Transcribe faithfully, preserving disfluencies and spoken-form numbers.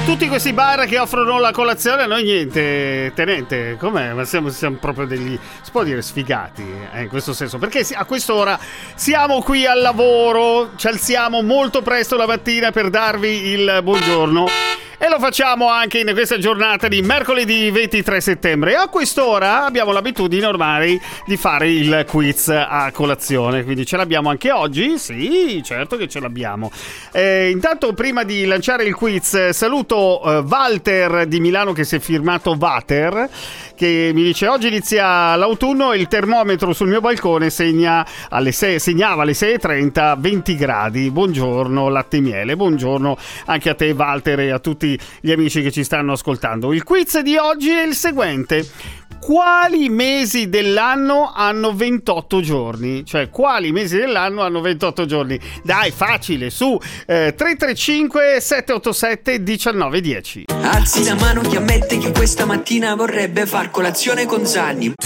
Tutti questi bar che offrono la colazione, noi niente. Tenente, com'è? Ma siamo, siamo proprio degli, si può dire, sfigati, eh, in questo senso, perché a quest'ora siamo qui al lavoro, ci alziamo molto presto la mattina per darvi il buongiorno. E lo facciamo anche in questa giornata di mercoledì ventitré settembre. A quest'ora abbiamo l'abitudine ormai di fare il quiz a colazione, quindi ce l'abbiamo anche oggi? Sì, certo che ce l'abbiamo. Eh, intanto, prima di lanciare il quiz, saluto eh, Walter di Milano, che si è firmato Vater, che mi dice: oggi inizia l'autunno e il termometro sul mio balcone segna alle sei, segnava alle sei e trenta venti gradi. Buongiorno latte e miele, buongiorno anche a te Walter e a tutti gli amici che ci stanno ascoltando. Il quiz di oggi è il seguente: quali mesi dell'anno hanno ventotto giorni? Cioè, quali mesi dell'anno hanno ventotto giorni? Dai, facile, su eh, tre tre cinque sette otto sette uno nove uno zero. Alzi la mano chi ammette che questa mattina vorrebbe far colazione con Zanni.